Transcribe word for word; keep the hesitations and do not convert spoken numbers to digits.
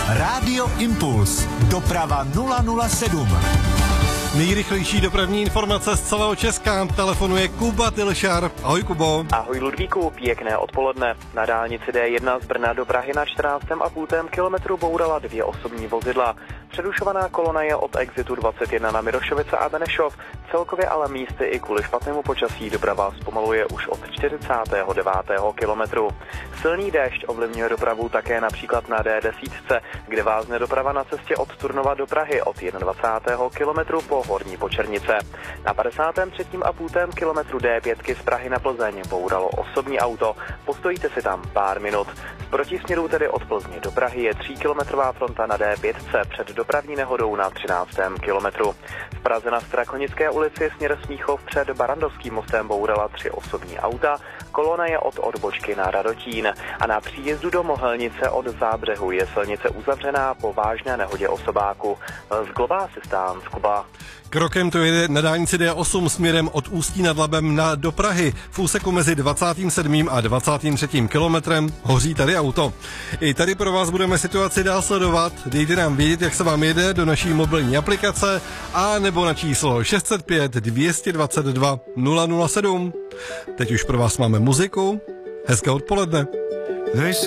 Rádio Impuls. Doprava nula nula sedm. Nejrychlejší dopravní informace z celého Česka. Telefonuje Kuba Tilšar. Ahoj, Kubo. Ahoj, Ludvíku, pěkné odpoledne. Na dálnici D jedna z Brna do Prahy na čtrnáctém a půl kilometru bourala dvě osobní vozidla. Přerušovaná kolona je od exitu dvacet jedna na Mirošovice a Benešov. Celkově ale místy i kvůli špatnému počasí doprava zpomaluje už od čtyřicátého devátého kilometru. Silný déšť ovlivňuje dopravu také například na D deset, kde vázne doprava na cestě od Turnova do Prahy od dvacátého prvního kilometru po Horní Počernice. Na padesátém třetím a půl kilometru D pět z Prahy na Plzeň bouralo osobní auto. Postojíte si tam pár minut. Z protisměru tedy od Plzně do Prahy je tříkilometrová fronta na D pět před dopravní nehodou na třináctém kilometru. V Praze na Strakonické ulici směr Smíchov před Barandovským mostem bourala tři osobní auta. Kolona je od odbočky na Radotín a na příjezdu do Mohelnice od Zábřehu je silnice uzavřená po vážné nehodě osobáku. Z Globá Systán z Kuba. Krokem to jede na dálnici D osm směrem od Ústí nad Labem na do Prahy. V úseku mezi dvacátým sedmým a dvacátým třetím kilometrem hoří tady auto. I tady pro vás budeme situaci dál sledovat. Dejte nám vědět, jak se vám jede do naší mobilní aplikace a nebo na číslo šest set pět dvě dvacet dva nula nula sedm. Teď už pro vás máme muziku. Hezké odpoledne.